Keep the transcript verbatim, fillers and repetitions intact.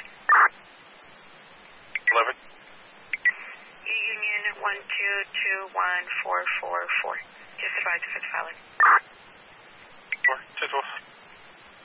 Falling. eleven. Union one two two one four four four. Just advise if it's valid.